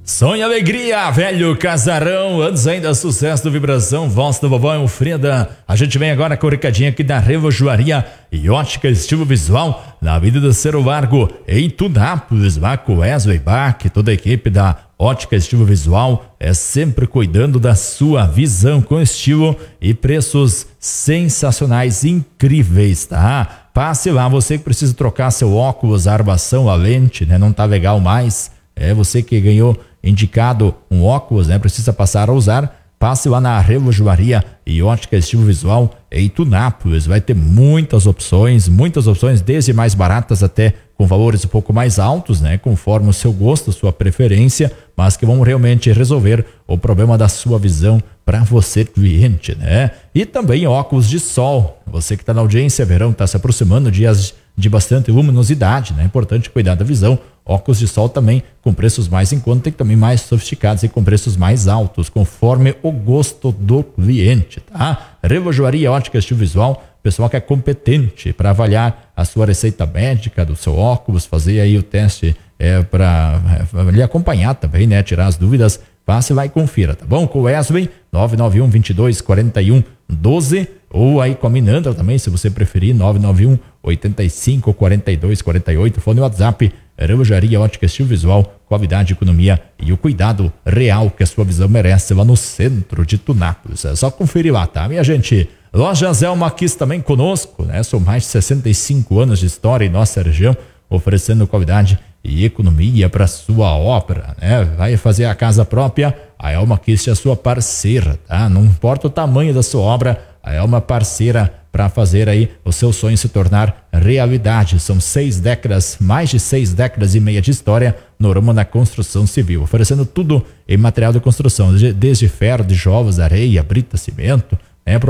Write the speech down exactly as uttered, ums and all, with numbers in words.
Sonho e alegria, velho casarão. Antes ainda, sucesso do Vibração, voz do vovó Elfrida. A gente vem agora com o recadinho aqui da Relojoaria e Ótica Estilo Visual, na Avenida Cerro Largo, em Tunápolis. Vá com Wesley Bach, toda a equipe da Ótica Estilo Visual é sempre cuidando da sua visão com estilo e preços sensacionais, incríveis, tá? Passe lá, você que precisa trocar seu óculos, a armação, a lente, né? Não tá legal mais. É você que ganhou indicado um óculos, né? Precisa passar a usar. Passe lá na Relojoaria e Ótica Estilo Visual em Tunápolis. Vai ter muitas opções, muitas opções, desde mais baratas até com valores um pouco mais altos, né? Conforme o seu gosto, sua preferência, mas que vão realmente resolver o problema da sua visão para você, cliente, né? E também óculos de sol. Você que está na audiência, verão está se aproximando, dias de bastante luminosidade, né? É importante cuidar da visão. Óculos de sol também com preços mais em conta e também mais sofisticados e com preços mais altos, conforme o gosto do cliente, tá? Relojoaria Ótica Estilo Visual, pessoal que é competente para avaliar a sua receita médica do seu óculos, fazer aí o teste é, para é, lhe acompanhar também, né? Tirar as dúvidas, passe lá e confira, tá bom? Com o Wesley, nove nove um, vinte e dois, quarenta e um, doze, ou aí com a Minandra também, se você preferir, nove nove um, oitenta e cinco, quarenta e dois, quarenta e oito, fone WhatsApp. Relojoaria Ótica Estilo Visual, qualidade, economia e o cuidado real que a sua visão merece lá no centro de Tunápolis. É só conferir lá, tá, minha gente? Loja Zelma Kiss também conosco, né? São mais de sessenta e cinco anos de história em nossa região, oferecendo qualidade e economia para sua obra, né? Vai fazer a casa própria, a Elma Kiss é a sua parceira, tá? Não importa o tamanho da sua obra, a Elma parceira para fazer aí o seu sonho se tornar realidade. São seis décadas, mais de seis décadas e meia de história no ramo da construção civil, oferecendo tudo em material de construção, desde ferro, tijolos, areia, brita, cimento,